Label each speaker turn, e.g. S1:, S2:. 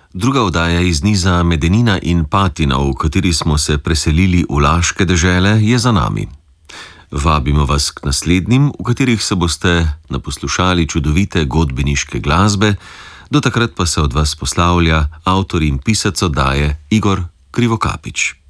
S1: Druga oddaja iz niza Medenina in Patina, v kateri smo se preselili v Laške dežele, je za nami. Vabimo vas k naslednjim, v katerih se boste naposlušali čudovite godbeniške glasbe, do takrat pa se od vas poslavlja avtor in pisec oddaje Igor Krivokapić.